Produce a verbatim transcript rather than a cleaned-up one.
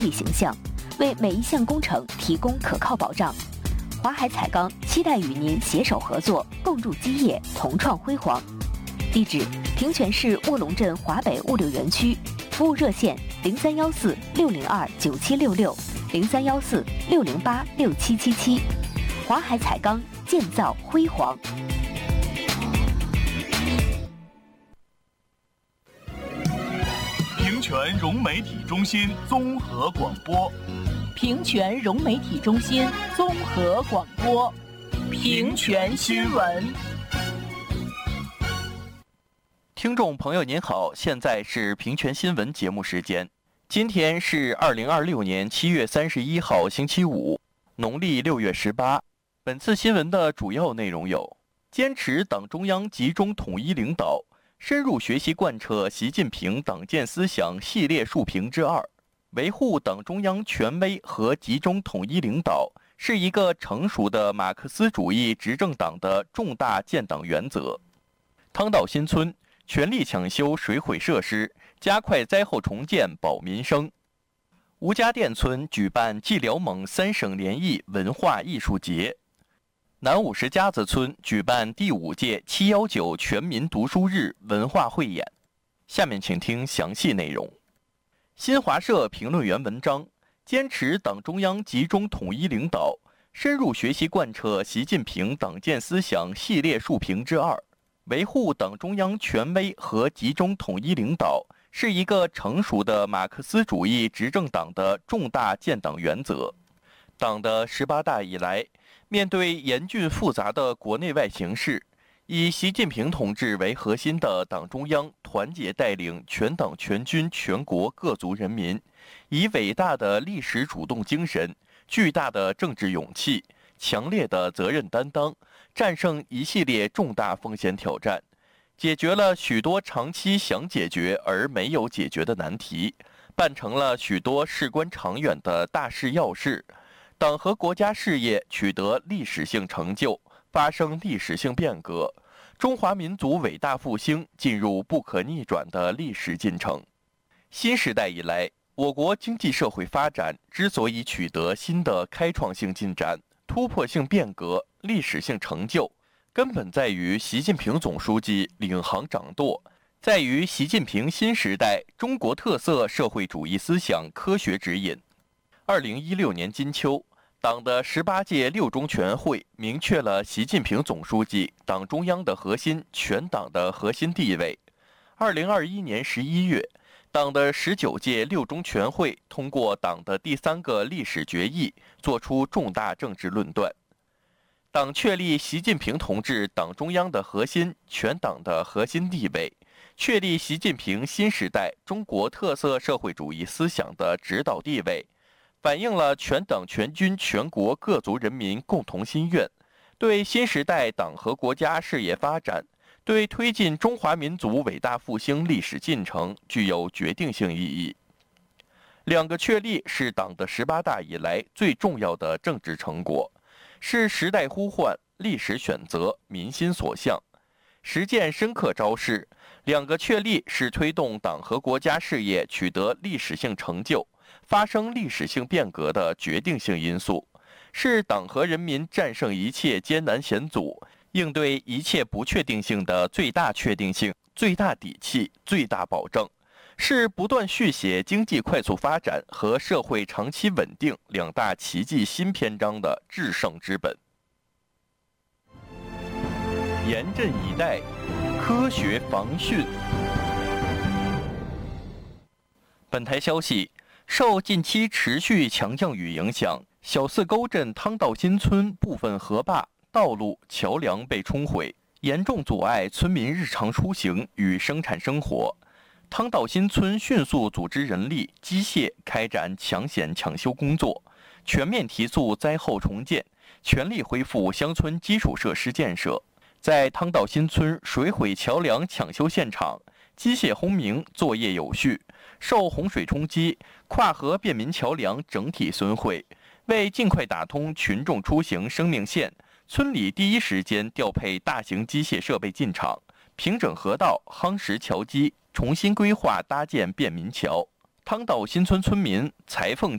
形象，为每一项工程提供可靠保障。华海彩钢期待与您携手合作，共筑基业，同创辉煌。地址：平泉市卧龙镇华北物流园区，服务热线：零三幺四六零二九七六六，零三幺四六零八六七七七。华海彩钢，建造辉煌。 平泉融媒体中心综合广播。 平泉融媒体中心综合广播，平泉新闻。 听众朋友您好，现在是平泉新闻节目时间。今天是二零二六年七月三十一号星期五，农历六月十八。本次新闻的主要内容有：坚持党中央集中统一领导，深入学习贯彻习近平党建思想系列述评之二。维护党中央权威和集中统一领导是一个成熟的马克思主义执政党的重大建党原则。汤道新村全力抢修水毁设施，加快灾后重建保民生。吴家店村举办蓟辽蒙三省联谊文化艺术节。南五十家子村举办第五届七一九全民读书日文化汇演。下面请听详细内容。新华社评论员文章：坚持党中央集中统一领导，深入学习贯彻习近平党建思想系列述评之二，维护党中央权威和集中统一领导是一个成熟的马克思主义执政党的重大建党原则。党的十八大以来，面对严峻复杂的国内外形势，以习近平同志为核心的党中央团结带领全党全军全国各族人民，以伟大的历史主动精神、巨大的政治勇气、强烈的责任担当，战胜一系列重大风险挑战，解决了许多长期想解决而没有解决的难题，办成了许多事关长远的大事要事，党和国家事业取得历史性成就，发生历史性变革，中华民族伟大复兴进入不可逆转的历史进程。新时代以来，我国经济社会发展之所以取得新的开创性进展、突破性变革、历史性成就，根本在于习近平总书记领航掌舵，在于习近平新时代中国特色社会主义思想科学指引。二零一六年金秋，党的十八届六中全会明确了习近平总书记党中央的核心、全党的核心地位。二零二一年十一月，党的十九届六中全会通过党的第三个历史决议，作出重大政治论断。党确立习近平同志党中央的核心、全党的核心地位，确立习近平新时代中国特色社会主义思想的指导地位，反映了全党全军全国各族人民共同心愿，对新时代党和国家事业发展，对推进中华民族伟大复兴历史进程具有决定性意义。两个确立是党的十八大以来最重要的政治成果，是时代呼唤、历史选择、民心所向。实践深刻昭示，两个确立是推动党和国家事业取得历史性成就、发生历史性变革的决定性因素，是党和人民战胜一切艰难险阻、应对一切不确定性的最大确定性、最大底气、最大保证，是不断续写经济快速发展和社会长期稳定两大奇迹新篇章的制胜之本。严阵以待，科学防汛。本台消息，受近期持续强降雨影响，小四沟镇汤道新村部分河坝、道路、桥梁被冲毁，严重阻碍村民日常出行与生产生活。汤道新村迅速组织人力、机械开展抢险抢修工作，全面提速灾后重建，全力恢复乡村基础设施建设。在汤道新村水毁桥梁抢修现场，机械轰鸣，作业有序。受洪水冲击，跨河便民桥梁整体损毁。为尽快打通群众出行生命线，村里第一时间调配大型机械设备进场，平整河道、夯实桥基，重新规划搭建便民桥。汤道新村村民裁缝